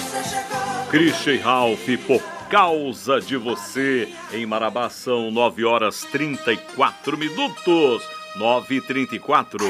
Christian Ralph, por causa de você. Em Marabá são 9h34. 9h34.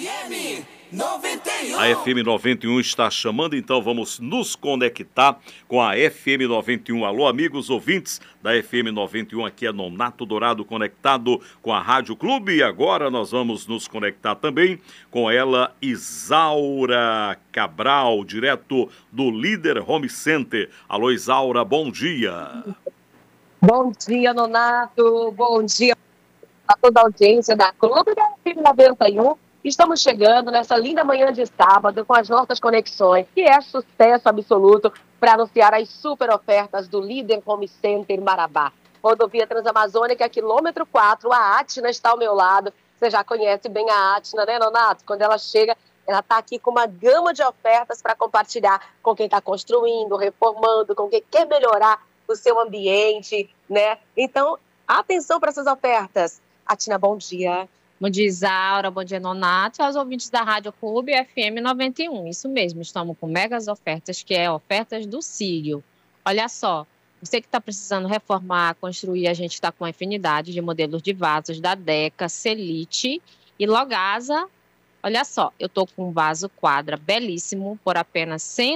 A FM 91 está chamando, então vamos nos conectar com a FM 91. Alô, amigos ouvintes da FM 91, aqui é Nonato Dourado conectado com a Rádio Clube. E agora nós vamos nos conectar também com ela, Isaura Cabral, direto do Líder Home Center. Alô, Isaura, bom dia. Bom dia, Nonato. Bom dia a toda a audiência da Clube da FM 91. Estamos chegando nessa linda manhã de sábado com as nossas conexões, que é sucesso absoluto, para anunciar as super ofertas do Líder Home Center Marabá. Rodovia Transamazônica, quilômetro 4, a Atna está ao meu lado. Você já conhece bem a Atna, né, Nonato? Quando ela chega, ela está aqui com uma gama de ofertas para compartilhar com quem está construindo, reformando, com quem quer melhorar o seu ambiente, né? Então, atenção para essas ofertas. Atna, bom dia. Bom dia, Isaura. Bom dia, Nonato. E aos ouvintes da Rádio Clube FM 91. Isso mesmo, estamos com megas ofertas, que é ofertas do Sírio. Olha só, você que está precisando reformar, construir, a gente está com uma infinidade de modelos de vasos da Deca, Celite e Logasa. Olha só, eu estou com um vaso quadra belíssimo por apenas R$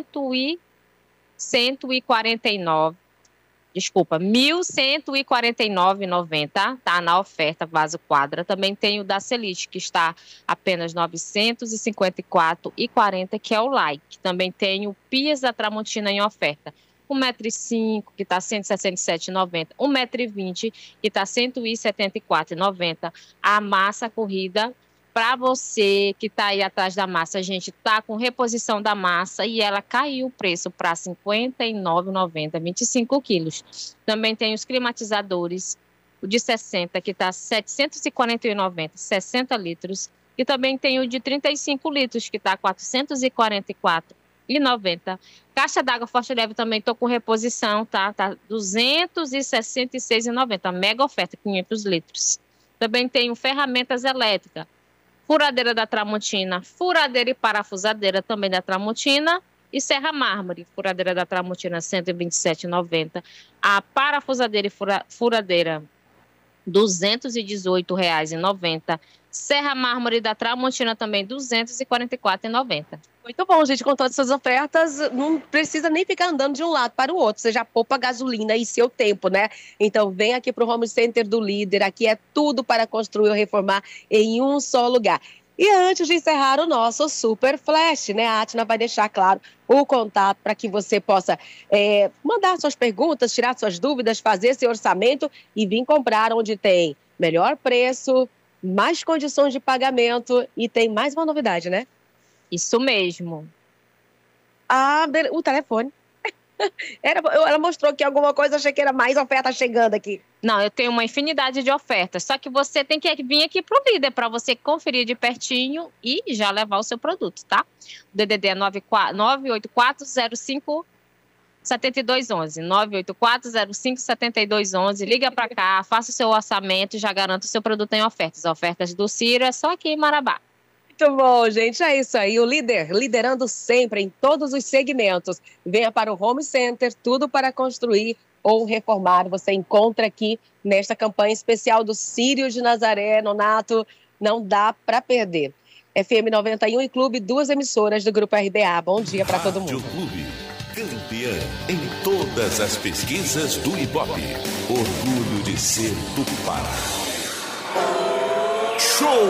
1.149,90, tá na oferta vaso quadra. Também tem o da Celite, que está apenas R$ 954,40, que é o like. Também tem o Pias da Tramontina em oferta. 1,05 m, que está R$ 167,90. 1,20 m, que está R$ 174,90. A massa corrida, para você que está aí atrás da massa, a gente está com reposição da massa e ela caiu o preço para R$ 59,90, 25 quilos. Também tem os climatizadores, o de 60, que está R$ 741,90, 60 litros. E também tem o de 35 litros, que está R$ 444,90. Caixa d'água Forte Leve também estou com reposição, tá? Tá R$ 266,90, mega oferta, 500 litros. Também tem ferramentas elétricas. Furadeira da Tramontina, furadeira e parafusadeira também da Tramontina e serra mármore, furadeira da Tramontina R$ 127,90, a parafusadeira e furadeira R$ 218,90, serra mármore da Tramontina também R$ 244,90. Muito bom, gente, com todas essas ofertas, não precisa nem ficar andando de um lado para o outro, você já poupa gasolina e seu tempo, né? Então vem aqui para o Home Center do Líder, aqui é tudo para construir ou reformar em um só lugar. E antes de encerrar o nosso Super Flash, né, a Atna vai deixar claro o contato para que você possa mandar suas perguntas, tirar suas dúvidas, fazer seu orçamento e vir comprar onde tem melhor preço, mais condições de pagamento e tem mais uma novidade, né? Isso mesmo. O telefone. Ela mostrou aqui alguma coisa, achei que era mais oferta chegando aqui. Não, eu tenho uma infinidade de ofertas, só que você tem que vir aqui para o Líder para você conferir de pertinho e já levar o seu produto, tá? O DDD é 98405 7211, 98405 7211. Liga para cá, faça o seu orçamento e já garanta o seu produto em ofertas. Ofertas do Ciro é só aqui em Marabá. Muito bom, gente. É isso aí. O Líder, liderando sempre em todos os segmentos. Venha para o Home Center, tudo para construir ou reformar. Você encontra aqui nesta campanha especial do Círio de Nazaré. Nonato, não dá para perder. FM 91 e Clube, 2 emissoras do Grupo RBA. Bom dia para todo mundo. Rádio Clube, campeã em todas as pesquisas do Ibope. Orgulho de ser Tupara. Show!